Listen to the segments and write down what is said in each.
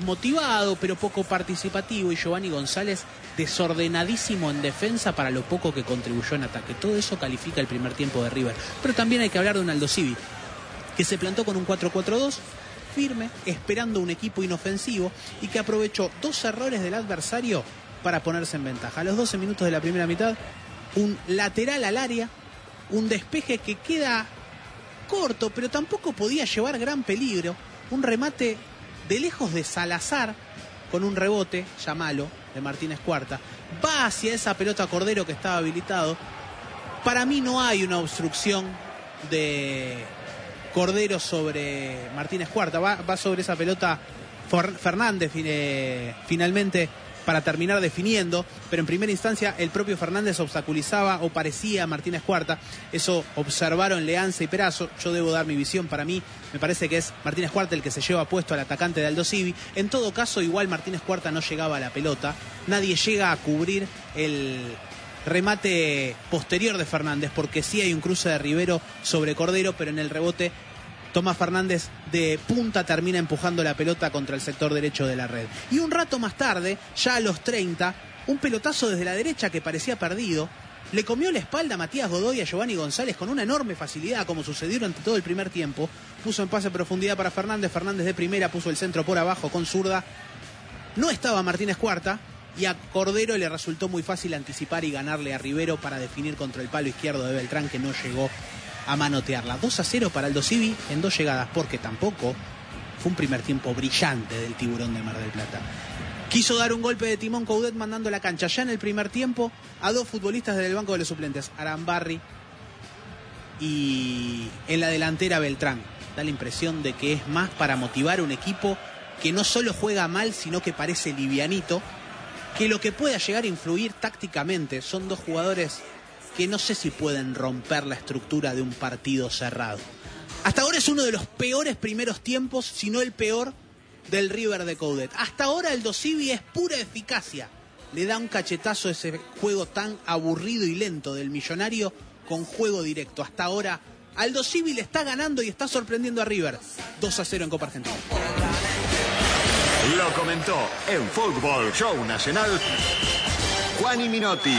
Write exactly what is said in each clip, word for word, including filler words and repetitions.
desmotivado, pero poco participativo, y Giovanni González desordenadísimo en defensa para lo poco que contribuyó en ataque. Todo eso califica el primer tiempo de River. Pero también hay que hablar de un Aldosivi, que se plantó con un cuatro cuatro dos, firme, esperando un equipo inofensivo, y que aprovechó dos errores del adversario para ponerse en ventaja. A los doce minutos de la primera mitad, un lateral al área, un despeje que queda corto, pero tampoco podía llevar gran peligro, un remate de lejos de Salazar, con un rebote, ya malo, de Martínez Cuarta, va hacia esa pelota Cordero que estaba habilitado. Para mí no hay una obstrucción de Cordero sobre Martínez Cuarta, va, va sobre esa pelota Fernández eh, finalmente para terminar definiendo, pero en primera instancia el propio Fernández obstaculizaba o parecía a Martínez Cuarta. Eso observaron Leanza y Perazo. Yo debo dar mi visión. Para mí me parece que es Martínez Cuarta el que se lleva puesto al atacante de Aldosivi. En todo caso, igual Martínez Cuarta no llegaba a la pelota, nadie llega a cubrir el remate posterior de Fernández, porque sí hay un cruce de Rivero sobre Cordero, pero en el rebote Tomás Fernández de punta termina empujando la pelota contra el sector derecho de la red. Y un rato más tarde, ya a los treinta, un pelotazo desde la derecha que parecía perdido, le comió la espalda a Matías Godoy y a Giovanni González con una enorme facilidad, como sucedió durante todo el primer tiempo. Puso en pase profundidad para Fernández, Fernández de primera, puso el centro por abajo con zurda. No estaba Martínez Cuarta, y a Cordero le resultó muy fácil anticipar y ganarle a Rivero para definir contra el palo izquierdo de Beltrán, que no llegó a manotearla. dos a cero para Aldosivi en dos llegadas, porque tampoco fue un primer tiempo brillante del Tiburón de Mar del Plata. Quiso dar un golpe de timón Coudet mandando la cancha ya en el primer tiempo a dos futbolistas del banco de los suplentes, Arambarri y en la delantera Beltrán. Da la impresión de que es más para motivar a un equipo que no solo juega mal, sino que parece livianito, que lo que pueda llegar a influir tácticamente. Son dos jugadores que no sé si pueden romper la estructura de un partido cerrado. Hasta ahora es uno de los peores primeros tiempos, si no el peor, del River de Coudet. Hasta ahora el Aldosivi es pura eficacia. Le da un cachetazo a ese juego tan aburrido y lento del Millonario con juego directo. Hasta ahora Aldosivi le está ganando y está sorprendiendo a River. dos a cero en Copa Argentina. Lo comentó en Fútbol Show Nacional Juani Minotti.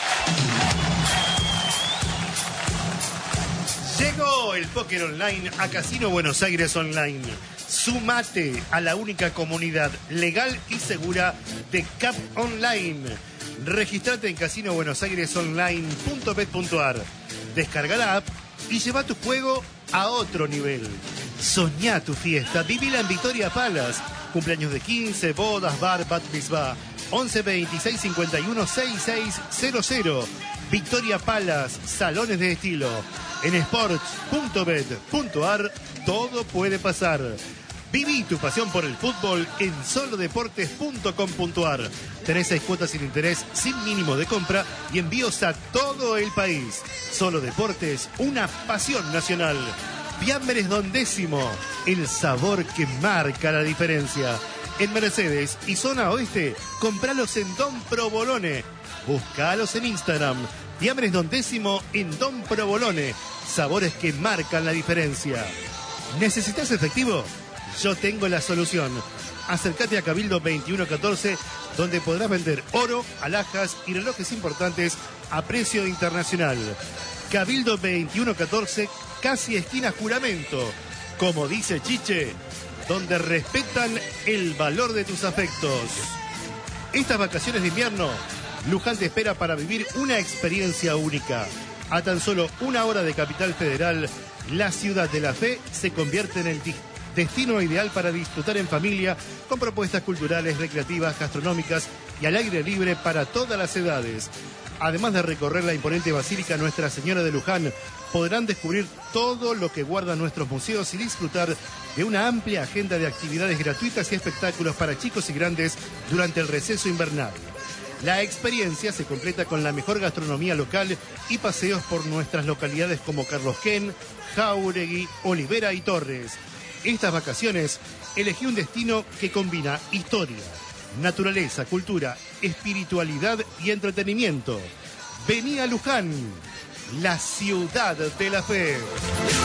Llegó el póker online a Casino Buenos Aires Online. Sumate a la única comunidad legal y segura de C A P Online. Registrate en casino buenos aires online punto bet punto ar. Descarga la app y lleva tu juego a otro nivel. Soñá tu fiesta, vivila en Victoria Palace. Cumpleaños de quince, bodas, bar, bat mitzvah. once veintiséis cincuenta y uno sesenta y seis cero cero. Victoria Palace, salones de estilo. En sports punto bet punto ar todo puede pasar. Viví tu pasión por el fútbol en solo deportes punto com punto ar. Tenés seis cuotas sin interés, sin mínimo de compra y envíos a todo el país. Solo Deportes, una pasión nacional. Fiambres Don Décimo, el sabor que marca la diferencia. En Mercedes y zona oeste, compralos en Don Provolone. Búscalos en Instagram. Fiambres Don Décimo en Don Provolone. Sabores que marcan la diferencia. ¿Necesitas efectivo? Yo tengo la solución. Acércate a Cabildo veintiuno catorce, donde podrás vender oro, alhajas y relojes importantes a precio internacional. Cabildo veintiuno catorce, casi esquina Juramento. Como dice Chiche, donde respetan el valor de tus afectos. Estas vacaciones de invierno, Luján te espera para vivir una experiencia única. A tan solo una hora de Capital Federal, la ciudad de la fe se convierte en el destino ideal para disfrutar en familia, con propuestas culturales, recreativas, gastronómicas y al aire libre para todas las edades. Además de recorrer la imponente Basílica Nuestra Señora de Luján, podrán descubrir todo lo que guardan nuestros museos y disfrutar de una amplia agenda de actividades gratuitas y espectáculos para chicos y grandes durante el receso invernal. La experiencia se completa con la mejor gastronomía local y paseos por nuestras localidades como Carlos Ken, Jáuregui, Olivera y Torres. Estas vacaciones, elegí un destino que combina historia, naturaleza, cultura, espiritualidad y entretenimiento. Vení a Luján, la ciudad de la fe.